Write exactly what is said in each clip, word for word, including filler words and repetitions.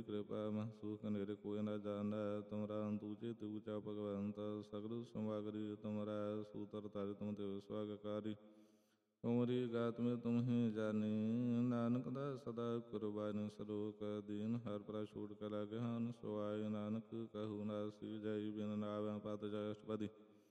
कृपा महसूख नेरे कोई न जाना तुमरा तूचे तूचा भगवंत सगल समागरी तुमरा सूतर तारे तुम ते स्वागकारी तुमरी गात में तुम ही जानी नानक दा सदा कुर्बानी सलोक दीन हर पर छूट कला गहन सुआय नानक कहु नासी जय बिन नाव पद जय अष्टपदी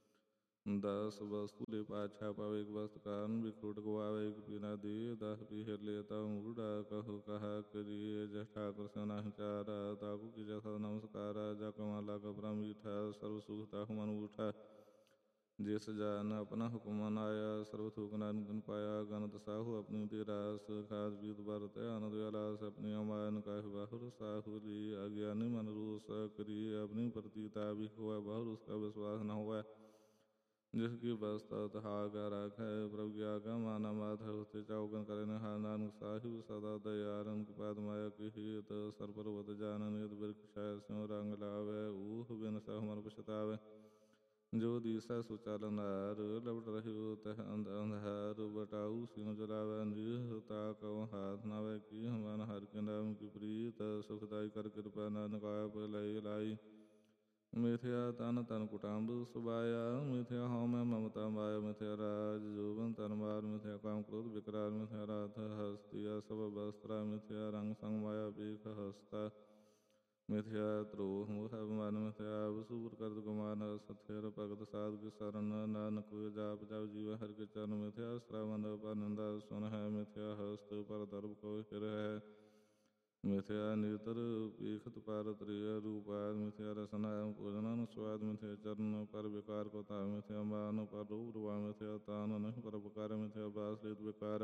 दस वस्तु ले पाछा पावे एक वस्तु कारण विखुट गवावे एक बिना दे दस पीहर लेता मूढ़ा कहो कहा करिए जय ठाकुर सेना चारा ताकू की जैसा नमस्कारा जा कमाला कपरा मीठा सर्व सुख ताहु मन उठा जिस जान अपना हुक्म आया सर्व थूक नानकन पाया गणत साहु अपनी तिरास खास बीत भरत आनंद विलास अपनी अमान काहु बाहुर साहुली अज्ञानी मन रूस करी अपनी प्रतीता भी हुआ बाहुर उसका विश्वास न हुआ जिसकी बस्ता तहागा राख है प्रभु की आगा माना माधव होते चौकन करे नहा नानक साहिब सदा दयारन की पाद माया की हित सर पर्वत जानन यद बिरक्षाय सिंह रंग लावे ऊह बिन सह मन पछतावे जो दिशा सुचालन आर लपट रही तह अंध अंधार बटाऊ सिंह जलावे निहता कव हाथ नावे की हमान हर के नाम की प्रीत सुखदाई कर कृपा नानक आप लय लाई मिथ्या तन तन कुटाम्ब सुबाया मिथ्या हौम ममता माया मिथ्या राज जोबन तन मार मिथ्या काम क्रोध विकराल मिथ्या राध हस्तिया सब वस्त्रा मिथ्या रंग संग माया पीख हस्ता मिथ्या द्रोह मुख अभिमान मिथ्या सुपुर कर गुमान सथेर भगत साध की शरण नानक जाप जाप जीव हर के चरण मिथ्या श्रावण निंदा सुन है मिथ्या हस्त पर दर्भ को हिर है मिथ्या नेत्र पीखत पार त्रिय रूपाद मिथ्या रसना पूजनन स्वाद मिथ्या चरण पर विकार को ता मिथ्या मान पर रूप रूपा मिथ्या तान नहीं पर उपकार मिथ्या बासलित विकार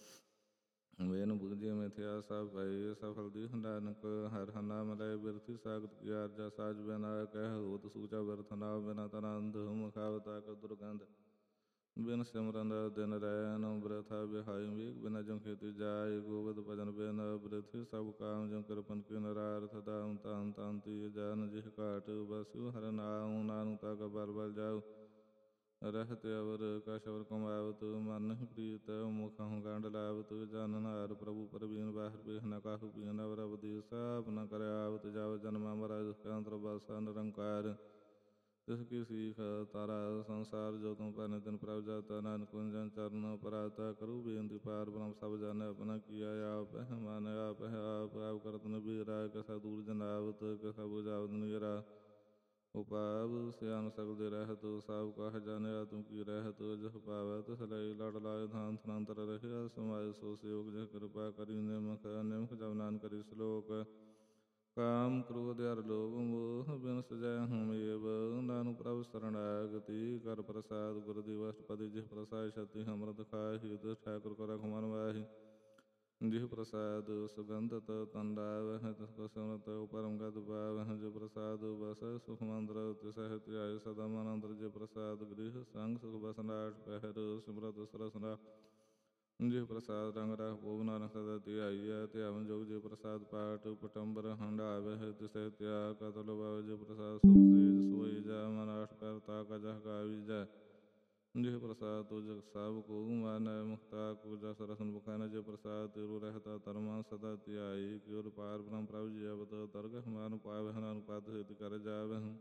वेन बुझे मिथ्या सब भय सफल दीह नानक हर हना मलय बिरथी सागत किया जा साज बिना कह होत सूचा व्यर्थ नाव बिना तनांध मुखावता का दुर्गंध बिन सिमरन दिन रैन वृथा बिहाई वेग बिना जम खेती जाय गोवध भजन बिन वृथि सब काम जम कृपन की नरार्थ दाम तान तांति जान जिह काट बसु हर नाम नानुता का बल बल जाऊ रहते अवर कशवर कमावत मन प्रीत मुख गांड लावत जन नार प्रभु पर बीन बाहर बेह न काहु बीन अवर अवदेशा न कर आवत जाव जन्म मरा अंतर बसा निरंकार जिसकी सीख तारा संसार जो तुम पर नितिन प्रभ जाता नानक कुंजन चरण पराता करू बेंति पार ब्रह्म सब जाने अपना किया आप है माने आप है आप आप करत नबीरा कैसा दूर जनावत कैसा बुझावत नीरा उपाव सियान सकल दे रह तो साव कह जाने तुम की रह तो जह पावत सलई लड़ लाय धान थनांतर रहे समाय सो योग जह कृपा करी निमख निमख जब नान करी श्लोक काम क्रोध अर लोभ मोह बिन सजय हम एव नानु प्रभु शरणागति कर प्रसाद गुरुदेव अष्टपदी जिह प्रसाद शक्ति अमृत खाहि ठाकुर कर रघुमन वाहि जिह प्रसाद सुगंध तंडावह तस्मत परम गद पावह जो प्रसाद बस सुख मंत्र तिसहत आय सदा मनंत्र जो प्रसाद गृह संग सुख बसनाट पहर सुमृत सरसना जिह प्रसाद रंग राख भोग नानक सदा त्याय त्यावन जोग जिह प्रसाद पाठ पटम्बर हंडावह तिसह त्या कतल बाव जिह प्रसाद सुख सेज सोई जा मन आठ पैर ताका जह गावी जा जिह प्रसाद तुझ सब को मान मुक्ता को जस रसन बुखान जिह प्रसाद तिरु रहता तरमा सदा त्याई क्योर पार ब्रह्म प्रभु जी अवत तर्क मान पावह अनुपात हित कर जावह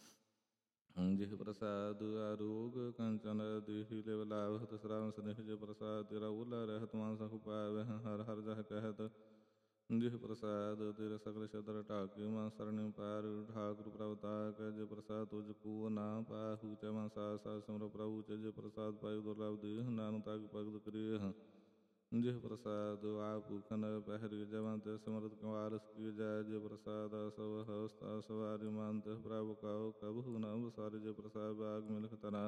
जिह प्रसाद आरोग कंचन देहि लेव लाभ तसराम स्नेह जिह प्रसाद तेरा उला रहत मानस पावह हर हर जह कहत जिह प्रसाद तेरे सकल शतर ठाकुर मां सरणी पार ठाकुर प्रभुता कह जिह प्रसाद तुझ को ना पाहु च मन सा सा सिमर प्रभु च जिह प्रसाद पायु दुर्लभ देह नानुता की भगत क्रिय जिह प्रसाद आप खन पहर जवंत समृत कुमारस की जय जिह प्रसाद सब हस्ता सवारी मानत प्रभु कहो कबहु न सारे जिह प्रसाद बाग मिलख तना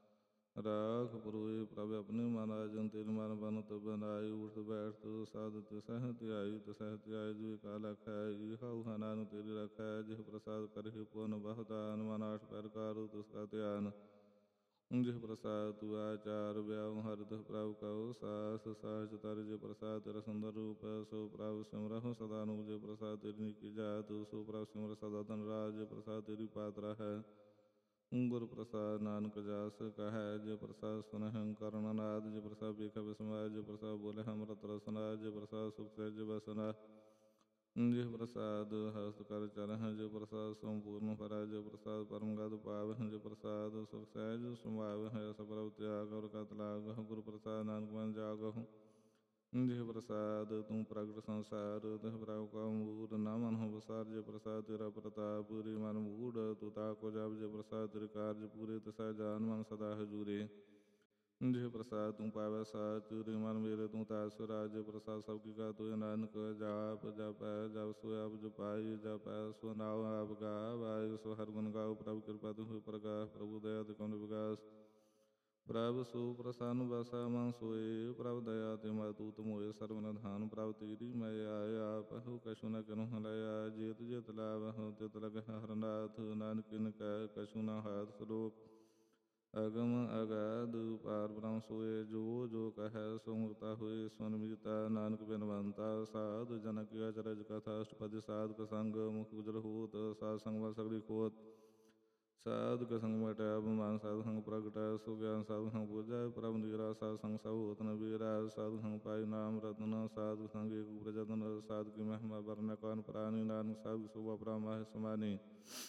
राख पुरोहि प्रभु अपने माना जन तिल मन बनत बनाई उठ बैठ तो साधत सहत आई तसहत आई जो काला खाई हाउ हनानु तेरी रखा जिह प्रसाद करहि पुन बहुदान मन आठ प्रकार तुसका ध्यान जिह प्रसाद तु आचार व्यावहार प्रभु कहो सास सहज तर जिह प्रसाद तेरा सुंदर रूप सो प्रभु सिमरहु सदा नु जिह प्रसाद तेरी की जात सो प्रभु सिमर सदा धन राज जिह प्रसाद तेरी पात्रा है गुरु प्रसाद नानक जास कह जिह प्रसाद सुनह करुणनाद जिह प्रसाद बेख विस्मय जिह प्रसाद बोले अमृत रसना जिह प्रसाद सुख सहज बसना ਜਿਹ ਪ੍ਰਸਾਦ ਹਸਤ ਕਰ ਚਰਹਿ ਜਿ ਪ੍ਰਸਾਦ ਸੰਪੂਰਨ ਫਰੈ ਜਿ ਪ੍ਰਸਾਦ ਪਰਮ ਗਦ ਪਾਵਹਿ ਜਿ ਪ੍ਰਸਾਦ ਸੁਖ ਸਹਿਜ ਸੁਭਾਵਹਿ ਸਪਰਭ ਤਿਆਗ ਔਰ ਕਤ ਲਾਗਹੁ ਗੁਰ ਪ੍ਰਸਾਦ ਨਾਨਕ ਮਨ ਜਾਗਹੁ। ਜਿਹ ਪ੍ਰਸਾਦ ਤੂੰ ਪ੍ਰਗਟ ਸੰਸਾਰ ਤਿਹ ਪ੍ਰਭ ਕਾ ਮੂੜ ਨਾ ਮਨਹੁ ਬਸਾਰ ਜਿ ਪ੍ਰਸਾਦ ਤੇਰਾ ਪ੍ਰਤਾਪ ਪੂਰੀ ਮਨ ਮੂੜ ਤੂੰ ਤਾਕੋ ਜਪ ਜਿ ਪ੍ਰਸਾਦ ਤੇਰੇ ਕਾਰਜ ਪੂਰੇ ਤਿਸੈ ਜਾਨ ਮਨ ਸਦਾ ਹਜੂਰੇ। ਜਿਹ ਪ੍ਰਸਾਦ ਤੂੰ ਪਾਵੈ ਸਾਚ ਰੇ ਮਨ ਮੇਰੇ ਤੂੰ ਤਾਸ ਰਾਜ ਜਿ ਪ੍ਰਸਾਦ ਸਭ ਕੀ ਕਾ ਤੁਯ ਨਾਨਕ ਜਾਪ ਜਪੈ ਜਪ ਸੋ ਆਪ ਜਪਾਈ ਜਪੈ ਸੋ ਨਾਉ ਆਪ ਗਾਵੈ ਸੋ ਹਰਿ ਗੁਣ ਗਾਓ ਪ੍ਰਭੁ ਕਿਰਪਾ ਤੁ ਹੋਇ ਪ੍ਰਗਾਸ ਪ੍ਰਭੁ ਦਇਆ ਤੇ ਕਉ ਵਿਗਾਸ। ਪ੍ਰਭ ਸੋ ਪ੍ਰਸੰਨ ਬਸੈ ਮਨ ਸੋਏ ਪ੍ਰਭ ਦਇਆ ਤੇ ਮੈ ਤੂਤ ਮੋਏ ਸਰਬ ਨਿਧਾਨ ਪ੍ਰਭ ਤੇਰੀ ਮੈਂ ਆਇਆ ਆਪਹੁ ਕਛੁ ਨ ਕਿਨਹੁ ਹਲਇਆ ਜੇਤ ਜੇਤ ਲਾਵਹੁ ਤਿਤ ਲਗਹਿ ਹਰਨਾਥ ਨਾਨਕ ਕਿਨ ਕੈ ਕਛੁ ਨ ਹਾਥ ਸਲੋਕ। ਅਗਮ ਅਗਾਧ ਪਾਰ ਬ੍ਰਹਮ ਸੋਏ ਜੋ ਜੋ ਕਹੈ ਸੋ ਮੁਕਤਾ ਹੋਏ ਸੁਨ ਮੀਤਾ ਨਾਨਕ ਬਿਨਵੰਤਾ। ਸਾਧ ਜਨ ਕੀ ਅਚਰਜ ਕਥਾ ਅਸ਼ਟਪਦੀ ਸਾਧਕ ਸੰਗ ਮੁਖ ਗੁਜਰ ਹੋਤ ਸਾਧ ਸੰਗ ਮਲ ਸਗਲੀ ਖੋਤ। ਸਾਧੁ ਸੰਗ ਮਟਿ ਅਭਿਮਾਨ ਸਾਧੁ ਸੰਗ ਪ੍ਰਗਟੈ ਸੋ ਗਿਆਨ ਸਾਧੁ ਸੰਗ ਬੁਝੈ ਪ੍ਰਭ ਨੀਰਾ ਸਾਧੁ ਸੰਗ ਸਭ ਹੋਤ ਨ ਬੀਰਾ। ਸਾਧੁ ਸੰਗ ਪਾਈ ਨਾਮ ਰਤਨ ਸਾਧੁ ਸੰਗ ਏਕ ਉਪਰ ਜਤਨ ਸਾਧੁ ਕੀ ਮਹਿਮਾ ਵਰਨੈ ਕੌਨ ਪ੍ਰਾਨੀ ਨਾਨਕ ਸਾਧੁ ਸੋਭਾ ਪ੍ਰਭ ਮਾਹਿ ਸਮਾਨੀ।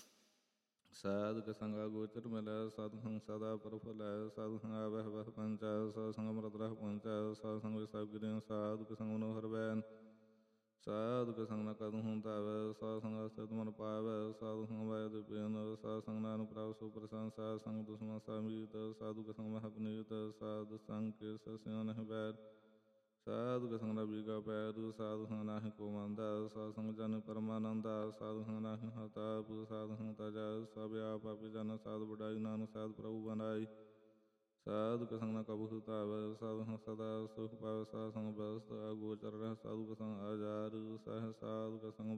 ਸਾਧੁ ਕੇ ਸੰਗ ਅਗੋਚਰ ਮਿਲੈ ਸਾਧੁ ਸੰਗ ਸਦਾ ਪ੍ਰਫੁੱਲੈ ਸਾਧੁ ਸੰਗ ਆਵਹਿ ਵਹਿ ਪੰਚੈ ਸਾਧੁ ਸੰਗ ਅੰਮ੍ਰਿਤ ਰਸ ਪਹੁੰਚੈ ਸਾਧੁ ਸੰਗ ਵਿਸੈ ਗਿਰਿ ਸਾਧੁ ਕੇ ਸੰਗ ਮਨੋਹਰ ਬੈਨ। ਸਾਧੁ ਕੇ ਸੰਗ ਨ ਕਦਹੂੰ ਧਾਵੈ ਸਾਧੁ ਸੰਗ ਸਚਿਤ ਮਨ ਪਾਵੈ ਸਾਧੁ ਸੰਗ ਵਾਯ ਦਿਪੇਨ ਸਾਧੁ ਸੰਗ ਨਾਨਕ ਪ੍ਰਭ ਸੋ ਪ੍ਰਸੰਨ ਸਾਧੁ ਸੰਗ ਦੁਸ਼ਮਨ ਸਮੀਤ ਸਾਧੁ ਕੇ ਸੰਗ ਮਹਿ ਪਨੀਤ ਸਾਧੁ ਸੰਗ ਕੇ ਸਸਿ ਨਹਿ ਬੈਰ। ਸਾਧੁ ਕੇ ਸੰਗ ਨ ਬੀਗਾ ਪੈਰ ਸਾਧੁ ਸੰਗ ਨਾਹਿ ਕੋ ਮੰਦਾ ਸਾਧੁ ਸੰਗ ਜਨ ਪਰਮਾਨੰਦਾ ਸਾਧੁ ਸੰਗ ਨਾਹਿ ਹਤਾਪ ਸਾਧੁ ਸੰਗ ਤਜੈ ਸਭ ਆਪ ਆਪੇ ਜਨ ਸਾਧੁ ਵਡਾਈ ਨਾਨਕ ਸਾਧੁ ਪ੍ਰਭੁ ਬਨਾਈ। ਸਾਧੁ ਕੇ ਸੰਗ ਨ ਕਬਹੂ ਧਾਵੈ ਸਾਧੁ ਸੰਗ ਸਦਾ ਸੁਖ ਪਾਵੈ ਸਾਧੁ ਸੰਗ ਬਸਤ ਅਗੋਚਰ ਰਹਿ ਸਾਧੁ ਕੇ ਸੰਗ ਆਜਾਰ ਸਹਿ ਸਾਧੁ ਕੇ ਸੰਗ